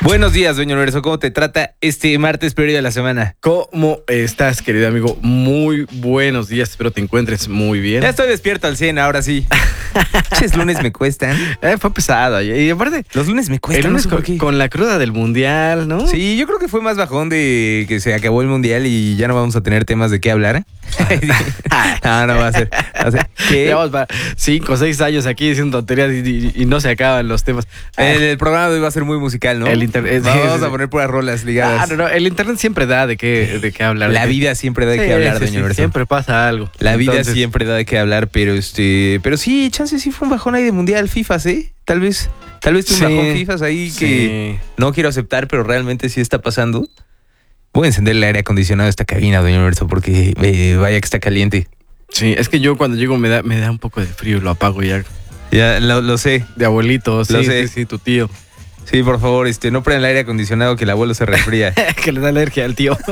Buenos días, dueño universo. ¿Cómo te trata este martes periodo de la semana? ¿Cómo estás, querido amigo? Muy buenos días, espero te encuentres muy bien. Ya estoy despierto al 100, ahora sí. Los lunes me cuestan. Fue pesado. Y aparte, los lunes me cuestan. El lunes no sé por qué. con la cruda del mundial, ¿no? Sí, yo creo que fue más bajón de que se acabó el mundial y ya no vamos a tener temas de qué hablar. No va a ser. ¿Qué? Llevamos para 5 o 6 años aquí diciendo tonterías y no se acaban los temas. El programa de hoy va a ser muy musical, ¿no? Vamos a poner puras rolas ligadas. No. El internet siempre da de qué hablar. La vida siempre da de qué hablar, dueño universo. Siempre pasa algo. La vida siempre da de qué hablar, pero sí, chance sí fue un bajón ahí de mundial FIFAs, ¿eh? Tal vez tuve un bajón FIFAs ahí que no quiero aceptar, pero realmente sí está pasando. Voy a encender el aire acondicionado de esta cabina, doña universo, porque vaya que está caliente. Sí, es que yo cuando llego me da un poco de frío, lo apago ya. Ya, lo sé. De abuelito, lo sé. Sí, tu tío. Sí, por favor, no prendan el aire acondicionado que el abuelo se resfría. Que le da alergia al tío.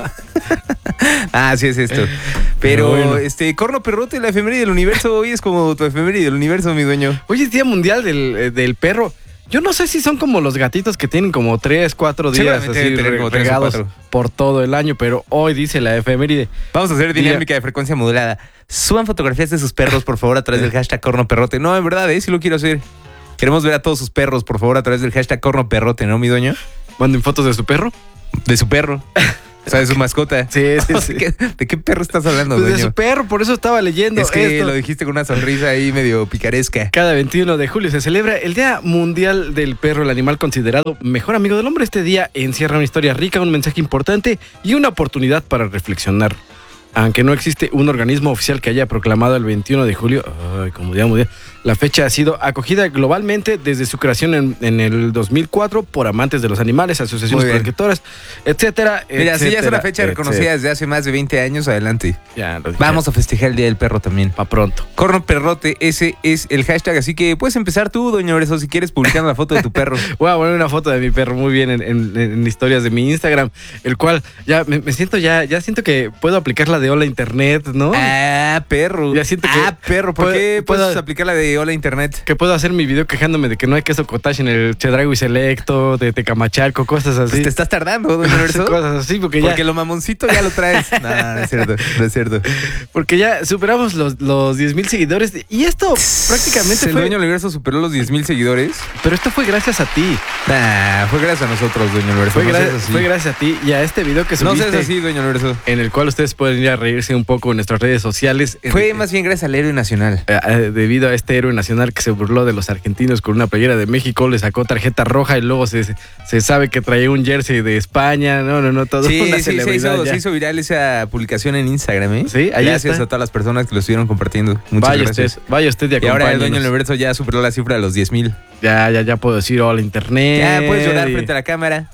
Sí es esto. Pero bueno. Corno Perrote, la efeméride del universo, hoy es como tu efeméride del universo, mi dueño. Hoy es Día Mundial del Perro. Yo no sé si son como los gatitos que tienen como 3, 4 días así regados por todo el año, pero hoy dice la efeméride. Vamos a hacer dinámica de frecuencia modulada. Suban fotografías de sus perros, por favor, a través del hashtag Corno Perrote. No, en verdad, sí lo quiero hacer. Queremos ver a todos sus perros, por favor, a través del hashtag Corno Perrote, ¿no, mi dueño? ¿Manden fotos de su perro? De su perro. O sea, de su mascota. Sí. ¿De qué perro estás hablando, pues dueño? de su perro, por eso estaba leyendo Es que esto. lo dijiste con una sonrisa ahí medio picaresca. Cada 21 de julio se celebra el Día Mundial del Perro, el animal considerado mejor amigo del hombre. Este día encierra una historia rica, un mensaje importante y una oportunidad para reflexionar. Aunque no existe un organismo oficial que haya proclamado el 21 de julio como Día Mundial, la fecha ha sido acogida globalmente desde su creación en el 2004 por amantes de los animales, asociaciones protectoras, etcétera. Mira, si ya es una fecha reconocida desde hace más de 20 años, adelante. Ya, vamos a festejar el Día del Perro también. Pa' pronto. Corno Perrote, ese es el hashtag, así que puedes empezar tú, doña Oreso, si quieres, publicando la foto de tu perro. Voy a poner una foto de mi perro muy bien en historias de mi Instagram, el cual ya me siento, ya siento que puedo aplicar la de hola internet, ¿no? Perro. Ya siento que perro, ¿por qué puedes aplicar la de hola internet? Que puedo hacer mi video quejándome de que no hay queso cottage en el Chedraui Selecto, de Tecamachalco, cosas así. Pues te estás tardando, doña Oreso. Cosas así, porque lo mamoncito ya lo traes. No es cierto. Porque ya superamos los 10,000 seguidores y esto prácticamente el dueño universo superó los 10,000 seguidores. Pero esto fue gracias a ti. Fue gracias a nosotros, dueño universo. Fue gracias a ti y a este video que subiste. No seas así, dueño universo. En el cual ustedes pueden ir a reírse un poco en nuestras redes sociales. Fue más bien gracias al héroe nacional. Debido a este héroe nacional que se burló de los argentinos con una playera de México, le sacó tarjeta roja y luego se sabe que traía un jersey de España. No, todo. Sí, se hizo viral esa publicación en Instagram, ¿eh? Sí, ahí gracias está. a todas las personas que lo estuvieron compartiendo. Muchas gracias. Vaya usted y ahora el dueño del universo ya superó la cifra de los 10,000. Ya puedo decir hola internet. Ya puedes llorar frente a la cámara.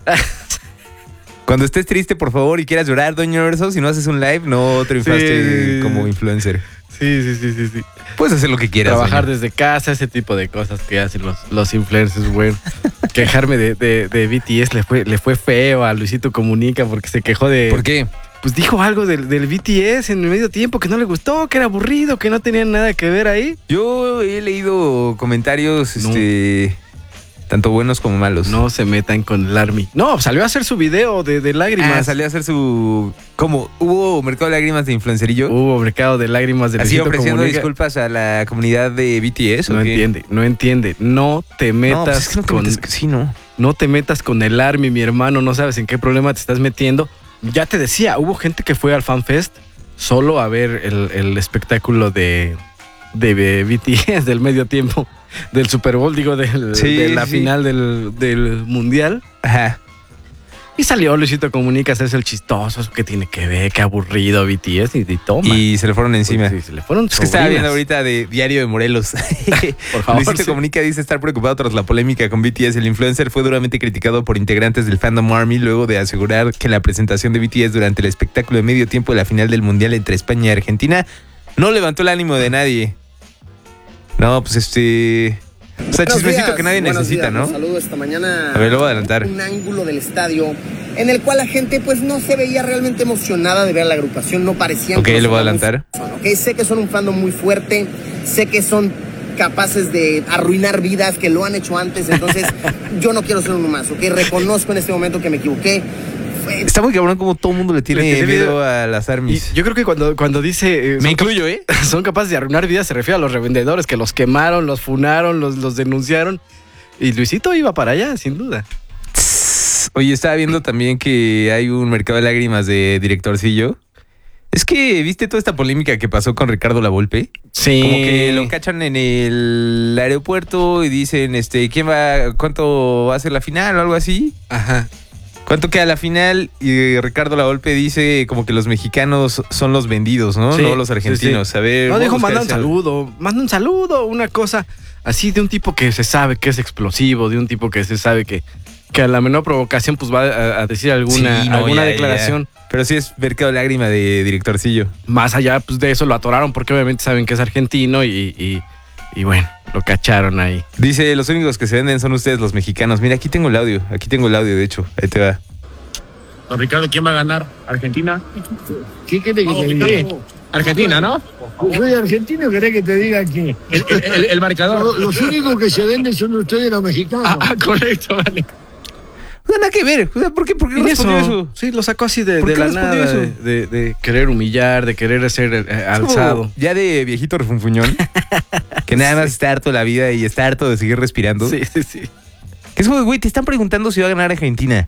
Cuando estés triste, por favor, y quieras llorar, doño universo, si no haces un live, no triunfaste como influencer. Sí. Puedes hacer lo que quieras. Trabajar desde casa, ese tipo de cosas que hacen los influencers, güey. Quejarme de BTS le fue feo a Luisito Comunica porque se quejó de... ¿Por qué? Pues dijo algo del BTS en el medio tiempo que no le gustó, que era aburrido, que no tenía nada que ver ahí. Yo he leído comentarios, tanto buenos como malos. No se metan con el Army. No, salió a hacer su video de lágrimas. Salió a hacer su... ¿Cómo? ¿Hubo mercado de lágrimas de influencerillo? Hubo mercado de lágrimas de Luisito Comunica. ¿Así ofreciendo disculpas a la comunidad de BTS? No entiende. No te metas No te metas con el Army, mi hermano. No sabes en qué problema te estás metiendo. Ya te decía, hubo gente que fue al FanFest solo a ver el espectáculo de BTS del medio tiempo. Del Super Bowl, de la final del Mundial. Ajá. Y salió Luisito Comunica a hacerse el chistoso. ¿Qué tiene que ver? Qué aburrido BTS. Y toma. Y se le fueron encima. Pues sí, se le fueron. Es que estaba viendo ahorita de Diario de Morelos. Por favor. Luisito Comunica dice estar preocupado tras la polémica con BTS. El influencer fue duramente criticado por integrantes del Fandom Army luego de asegurar que la presentación de BTS durante el espectáculo de medio tiempo de la final del Mundial entre España y Argentina no levantó el ánimo de nadie. No, pues O sea, chismecito que nadie necesita, ¿no? Saludo esta mañana. A ver, lo voy a adelantar. Un ángulo del estadio en el cual la gente pues no se veía realmente emocionada de ver la agrupación, no parecían. Ok, lo voy a adelantar. Okay, sé que son un fandom muy fuerte, sé que son capaces de arruinar vidas, que lo han hecho antes. Entonces, yo no quiero ser uno más, ¿ok? Reconozco en este momento que me equivoqué. Está muy cabrón como todo el mundo le tiene miedo a las armies. Y yo creo que cuando dice... Me incluyo, ¿eh? Son capaces de arruinar vidas, se refiere a los revendedores que los quemaron, los funaron, los denunciaron. Y Luisito iba para allá, sin duda. Oye, estaba viendo también que hay un mercado de lágrimas de directorcillo. Es que, ¿viste toda esta polémica que pasó con Ricardo Lavolpe? Sí. Como que lo cachan en el aeropuerto y dicen, ¿cuánto va a ser la final o algo así? Ajá. ¿Cuánto queda la final? Y Ricardo Lavolpe dice como que los mexicanos son los vendidos, ¿no? Sí, No los argentinos. sí. A ver, no, dijo, manda un un saludo, una cosa así de un tipo que se sabe que es explosivo, de un tipo que se sabe que a la menor provocación pues va a decir alguna declaración. Ya. Pero sí es mercado de lágrima de directorcillo. Más allá pues, de eso lo atoraron porque obviamente saben que es argentino y bueno, lo cacharon ahí. Dice, los únicos que se venden son ustedes los mexicanos. Mira, aquí tengo el audio, de hecho. Ahí te va. Don Ricardo, ¿quién va a ganar? ¿Argentina? ¿Qué querés que te diga? Argentina, ¿no? ¿Soy argentino? ¿Querés que te diga que El marcador. los únicos que se venden son ustedes los mexicanos? Correcto, vale. No, nada que ver. ¿Por qué respondió eso? Sí, lo sacó así de ¿Por qué la respondió nada, eso? de querer humillar, de querer ser alzado. Ya de viejito refunfuñón. Que nada más está harto de la vida y está harto de seguir respirando. Sí. Que es como, güey, te están preguntando si va a ganar Argentina.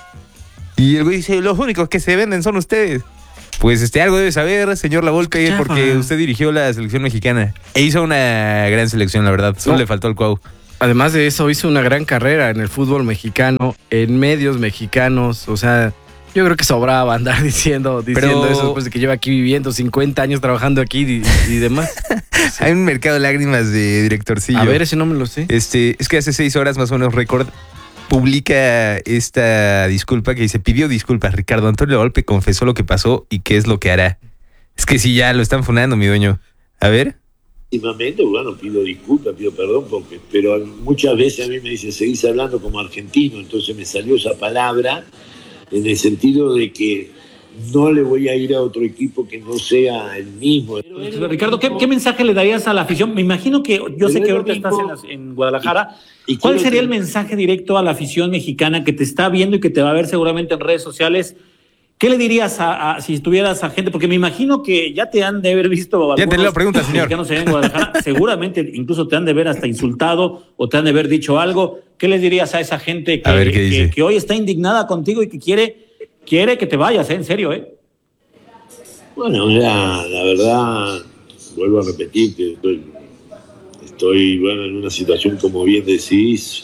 Y el güey dice, los únicos que se venden son ustedes. Pues algo debe saber, señor Lavolpe, porque usted dirigió la selección mexicana. E hizo una gran selección, la verdad. Solo le faltó el cuau. Además de eso, hizo una gran carrera en el fútbol mexicano, en medios mexicanos. O sea, yo creo que sobraba andar diciendo Pero eso después de que lleva aquí viviendo 50 años trabajando aquí y demás. Sí. Hay un mercado de lágrimas de directorcillo. A ver, ese no me lo sé. Es que hace 6 horas más o menos Récord publica esta disculpa que dice, pidió disculpas, Ricardo Antonio Lavolpe confesó lo que pasó y qué es lo que hará. Es que sí, ya lo están funando, mi dueño. A ver. Últimamente, bueno, pido disculpas, pido perdón, pero muchas veces a mí me dicen, seguís hablando como argentino, entonces me salió esa palabra en el sentido de que no le voy a ir a otro equipo que no sea el mismo. Ricardo, ¿qué mensaje le darías a la afición? Me imagino que, yo sé que ahorita estás en Guadalajara. ¿Cuál sería el mensaje directo a la afición mexicana que te está viendo y que te va a ver seguramente en redes sociales? ¿Qué le dirías si estuvieras a gente? Porque me imagino que ya te han de haber visto. Ya te la pregunta, señor. Mexicanos allá en Guadalajara. Seguramente incluso te han de ver hasta insultado o te han de haber dicho algo. ¿Qué les dirías a esa gente que hoy está indignada contigo y que quiere que te vayas, en serio, Bueno, la verdad, vuelvo a repetir que estoy bueno, en una situación, como bien decís,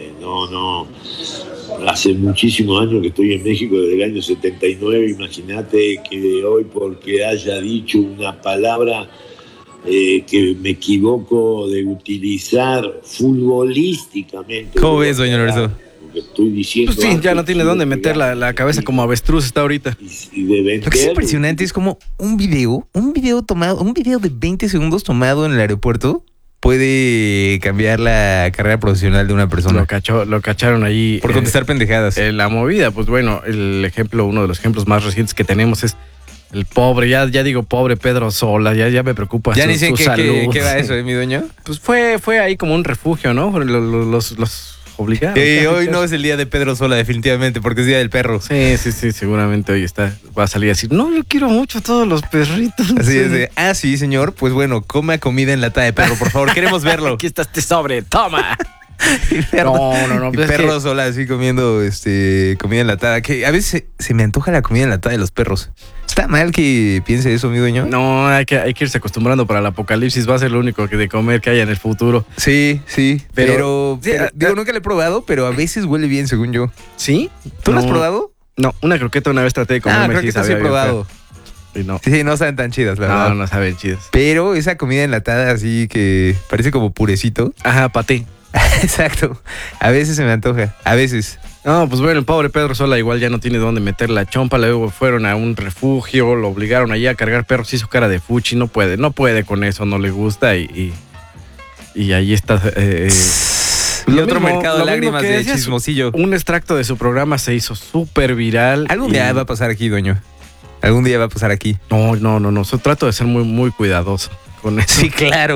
hace muchísimos años que estoy en México, desde el año 79, imagínate que hoy porque haya dicho una palabra que me equivoco de utilizar futbolísticamente. ¿Cómo ves, doña Lorenzo? Estoy diciendo Pues sí, ya no tiene dónde meter la cabeza como avestruz está ahorita. Y de vender, Lo que es impresionante es como un video de 20 segundos tomado en el aeropuerto puede cambiar la carrera profesional de una persona. Lo cacharon ahí. Por contestar pendejadas. La movida, pues bueno, uno de los ejemplos más recientes que tenemos es el pobre, ya digo pobre Pedro Sola, ya me preocupa ya su, ni sé su qué salud. va eso, mi dueño. Pues fue ahí como un refugio, ¿no? Los obligaron. Hoy no es el día de Pedro Sola, definitivamente, porque es día del perro. Sí, seguramente hoy va a salir a decir, no, yo quiero mucho a todos los perritos. Así es de, sí, señor, pues bueno, coma comida enlatada de perro, por favor, queremos verlo. Aquí está este sobre, toma. No. Pues perro Sola así comiendo comida enlatada, que a veces se me antoja la comida enlatada de los perros. ¿Está mal que piense eso, mi dueño? No, hay que irse acostumbrando para el apocalipsis, va a ser lo único de comer que haya en el futuro. Sí, pero digo, sí, nunca lo he probado, pero a veces huele bien, según yo. ¿Sí? ¿Tú lo has probado? No, una croqueta una vez traté de comerme. Croquetas sí he probado. Y no. Sí, no saben tan chidas, la verdad. No saben chidas. Pero esa comida enlatada así que parece como purecito. Ajá, paté. Exacto. A veces se me antoja, a veces. No, pues bueno, el pobre Pedro Sola igual ya no tiene dónde meter la chompa, luego fueron a un refugio, lo obligaron allí a cargar perros, hizo cara de fuchi, no puede con eso, no le gusta y ahí está. Y otro mercado de lágrimas de chismosillo. Un extracto de su programa se hizo súper viral. Algún día va a pasar aquí, dueño. Algún día va a pasar aquí. No, yo trato de ser muy, muy cuidadoso con eso. Sí, claro.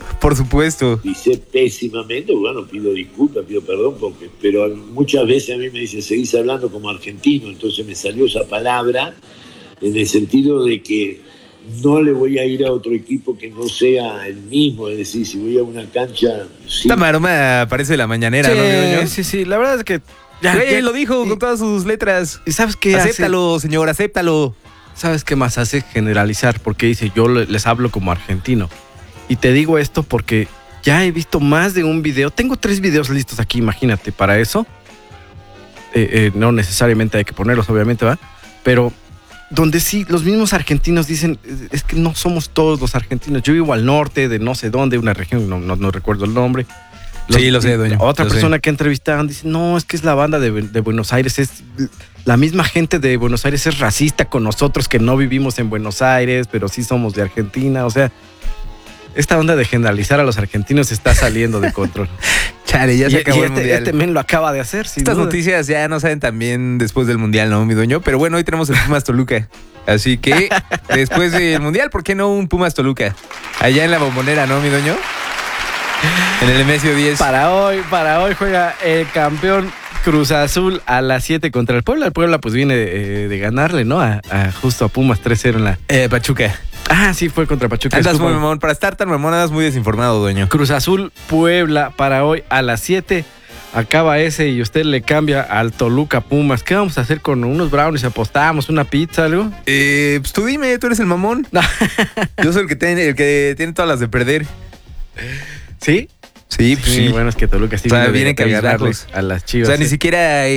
Por supuesto. Pisé pésimamente, bueno, pido disculpas, pido perdón, pero muchas veces a mí me dicen, seguís hablando como argentino, entonces me salió esa palabra en el sentido de que no le voy a ir a otro equipo que no sea el mismo, es decir, si voy a una cancha... Sí. Esta maroma parece la mañanera, ¿no, mi doño? Sí, la verdad es que... Güey, lo dijo con todas sus letras. ¿Y sabes qué Acéptalo, señor, acéptalo. ¿Sabes qué más hace? Generalizar, porque dice, yo les hablo como argentino. Y te digo esto porque ya he visto más de un video. Tengo 3 videos listos aquí, imagínate, para eso. No necesariamente hay que ponerlos, obviamente, ¿va? Pero donde sí, los mismos argentinos dicen, es que no somos todos los argentinos. Yo vivo al norte de no sé dónde, una región, no recuerdo el nombre. Sí, lo sé, doña. Otra persona que entrevistaron dice, no, es que es la banda de Buenos Aires, es la misma gente de Buenos Aires es racista con nosotros que no vivimos en Buenos Aires, pero sí somos de Argentina. O sea, esta onda de generalizar a los argentinos está saliendo de control. Chale, ya se acabó el mundial. Este men lo acaba de hacer, sin Estas duda. noticias ya no saben tan bien después del mundial, ¿no, mi doño? Pero bueno, hoy tenemos el Pumas Toluca. Así que después del mundial, ¿por qué no un Pumas Toluca? Allá en la Bombonera, ¿no, mi doño? En el Nemesio 10. Para hoy juega el campeón Cruz Azul a las 7 contra el Puebla. El Puebla pues viene de ganarle, ¿no? Justo a Pumas 3-0 en la... Pachuca. Ah, sí, fue contra Pachuca. Andas muy mamón. Para estar tan mamón, andas muy desinformado, doño. Cruz Azul, Puebla, para hoy a las 7. Acaba ese y usted le cambia al Toluca Pumas. ¿Qué vamos a hacer con unos brownies? ¿Apostamos una pizza, algo? Pues tú dime, tú eres el mamón. No. Yo soy el que tiene todas las de perder. ¿Sí? Sí, pues sí. Bueno, es que Toluca sí o sea, viene de que ganarles avisarles a las Chivas. O sea, ni siquiera